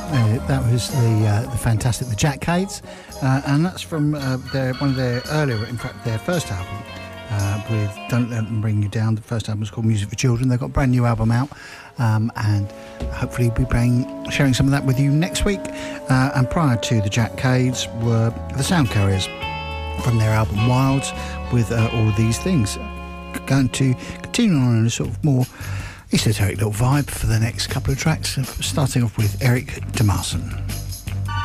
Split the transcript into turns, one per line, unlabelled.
That was the fantastic the Jack Cades, and that's from one of their earlier, in fact, their first album with Don't Let Them Bring You Down. The first album was called Music for Children. They've got a brand new album out, and hopefully we'll be sharing some of that with you next week. And prior to the Jack Cades were the Sound Carriers from their album Wilds with All These Things. Going to continue on in a sort of more esoteric little vibe for the next couple of tracks, starting off with Eric Demarson.